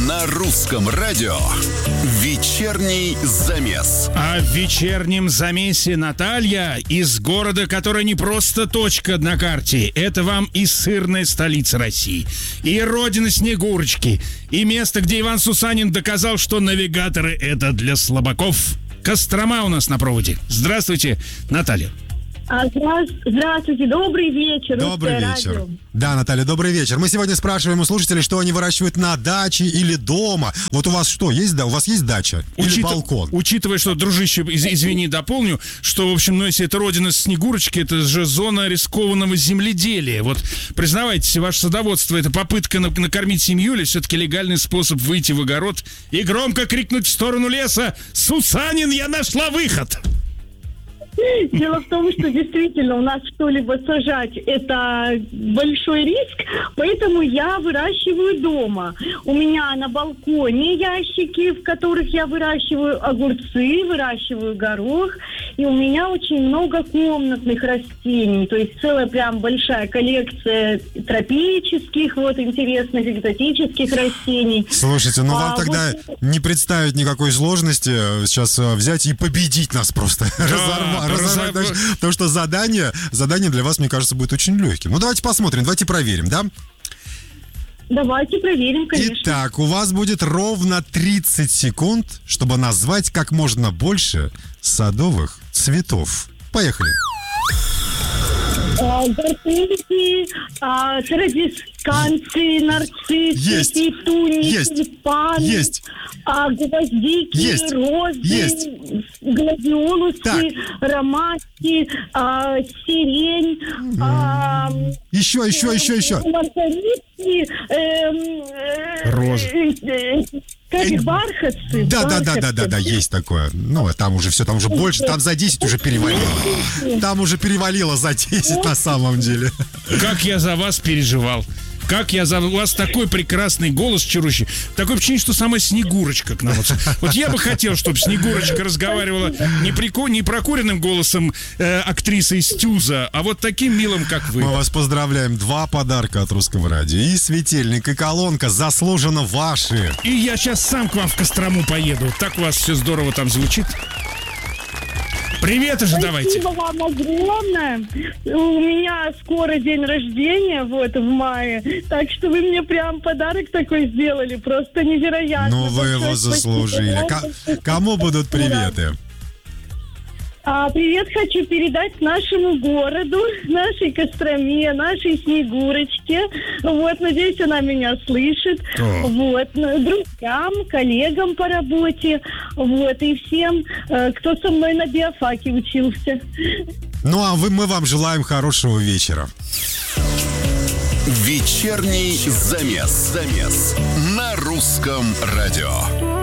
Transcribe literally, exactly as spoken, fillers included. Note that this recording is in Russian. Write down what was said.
На русском радио вечерний замес. А в вечернем замесе Наталья из города, который не просто точка на карте. Это вам и сырная столица России, и родина Снегурочки, и место, где Иван Сусанин доказал, что навигаторы — это для слабаков. Кострома у нас на проводе. Здравствуйте, Наталья. А, здравствуйте, добрый вечер. Добрый вечер. Радио. Да, Наталья, добрый вечер. Мы сегодня спрашиваем у слушателей, что они выращивают на даче или дома. Вот у вас что, есть, да? У вас есть дача или Учит... балкон? Учитывая, что, дружище, из- извини, дополню, что, в общем, ну, если это родина Снегурочки, это же зона рискованного земледелия. Вот, признавайтесь, ваше садоводство — это попытка накормить семью или все-таки легальный способ выйти в огород и громко крикнуть в сторону леса: «Сусанин, я нашла выход!» Дело в том, что действительно у нас что-либо сажать – это большой риск, поэтому я выращиваю дома. У меня на балконе ящики, в которых я выращиваю огурцы, выращиваю горох, и у меня очень много комнатных растений, то есть целая прям большая коллекция тропических, вот, интересных, экзотических растений. Слушайте, ну вам а тогда вот... не представить никакой сложности сейчас взять и победить нас просто, Да, разорвать. Разорвать, потому, что, потому что задание, задание для вас, мне кажется, будет очень легким. Ну, давайте посмотрим, давайте проверим, да? Давайте проверим, конечно. Итак, у вас будет ровно тридцать секунд, чтобы назвать как можно больше садовых цветов. Поехали. Гортензии, традисканцы, нарциссы, Есть. петунии, Есть. тюльпаны, Есть. а, гвоздики, Есть. розы, Есть. гладиолусы, Так. ромашки, а, сирень, а, Еще, еще, еще, еще. маргаритки, эм, э, Розы. э, э, как их, бархатцы. Да, да, да, да, бархатцы. да, да, есть такое. Ну, там уже все, там уже больше, там за десять уже перевалило. Там уже перевалило за десять на самом деле. Как я за вас переживал. Как я за... У вас такой прекрасный голос чарующий. Такое впечатление, что сама Снегурочка к нам. Вот, вот я бы хотел, чтобы Снегурочка разговаривала не, прико... не прокуренным голосом э, актрисы из Тюза, а вот таким милым, как вы. Мы вас поздравляем. Два подарка от Русского радио. И светильник, и колонка заслуженно ваши. И я сейчас сам к вам в Кострому поеду. Так у вас все здорово там звучит. Привет же давайте. Спасибо вам огромное. У меня скоро день рождения, вот, в мае. Так что вы мне прям подарок такой сделали. Просто невероятно. Ну, вы его Большое заслужили. спасибо. К- кому будут приветы? А, привет хочу передать нашему городу, нашей Костроме, нашей Снегурочке. Вот, надеюсь, она меня слышит. О. Вот, ну, друзьям, коллегам по работе. Вот, и всем, э, кто со мной на биофаке учился. Ну, а вы, мы вам желаем хорошего вечера. Вечерний замес. Замес. На русском радио.